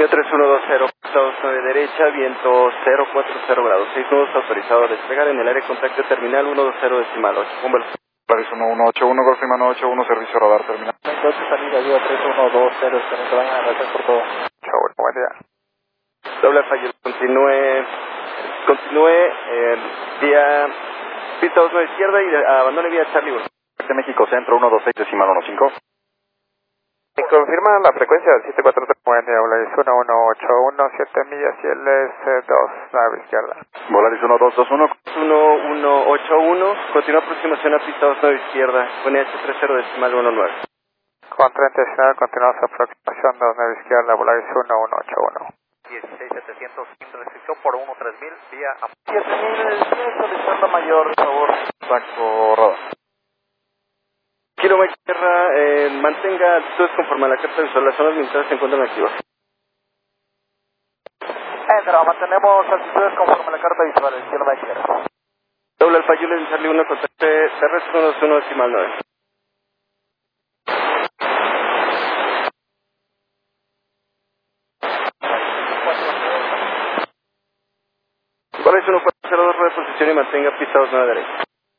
3120, Estados 9 derecha, viento 040 grados, 6 nudos autorizado a despegar en el área de contacto terminal 120 decimal 8. Póngalo. Paris 1181, Golf Lima 81, servicio radar terminal. Entonces salida, ayuda 3120, excelente mañana, gracias por todo. Chao, buen día. Doble fallo, continúe vía pista 29 izquierda y abandone vía Charlie 1. De México Centro 126 decimal 15. Confirma la frecuencia del 743, habla es 1181, 7 millas y él es 2, nave izquierda. Volaris 1221. 1181, continúa aproximación a pista 29 izquierda, con H30 decimal 19. Con 30 decimal, continuamos aproximación 29 izquierda, Volaris 1181. 16700, restricción por 13000, vía a 7000, solicitando mayor, por favor. Saco radar. Kilómetro tierra, mantenga altitudes conforme a la carta visual, las zonas limitadas se encuentran activas. Entra, mantenemos altitudes conforme a la carta visual, el cielo va a izquierda. Doble alfa, Juliet en Charlie 1, contacte terrestre 121 decimal 9. Volaris 1402, rueda de posición y mantenga pista 29 derecha.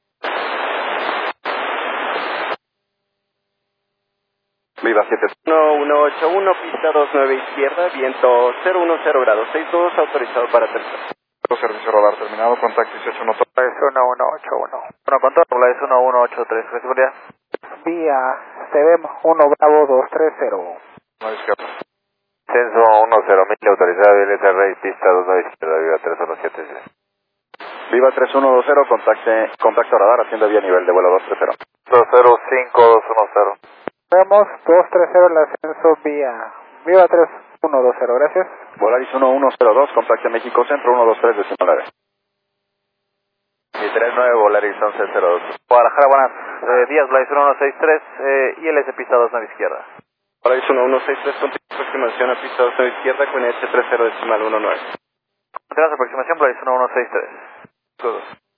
Viva 7. 1181, pista 29 izquierda, viento 010 grados, 62 autorizado para aterrizar. Servicio radar terminado, contacto 18 notas. Es 1181. Bueno, control, es 1183, flexibilidad. Vía CBM 1 Bravo 230. Una izquierda. Censo 10.000, autorizado, VLS Rey, pista 29 izquierda, viva 3176. Viva 3120, contacto radar, haciendo vía nivel de vuelo 230. 205210. Vemos 230 el ascenso vía Viva 3120, gracias. Volaris 1102, contacto México Centro 123 decimal 9. Y 39, Volaris 1102. Guadalajara, buenas días, Volaris 1163, ILS pista 29 izquierda. Volaris 1163, continúa aproximación a pista 29 izquierda con H30 decimal 19. Continuamos aproximación, Volaris 1163. Todos.